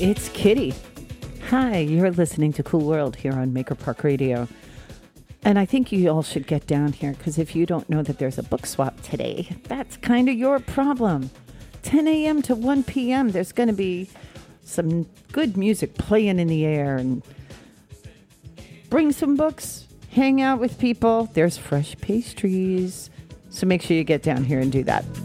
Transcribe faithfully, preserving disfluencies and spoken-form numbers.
It's Kitty. Hi, you're listening to Cool World here on Maker Park Radio. And I think you all should get down here, because if you don't know that there's a book swap today, that's kind of your problem. ten a.m. to one p.m., there's going to be some good music playing in the air. And bring some books, hang out with people. There's fresh pastries. So make sure you get down here and do that.